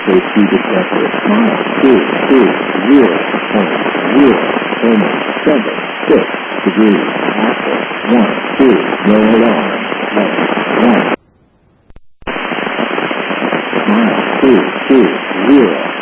safety detector. Mile 220.076 degrees. Alpha 12, no alarm. Left 1. Mile 220.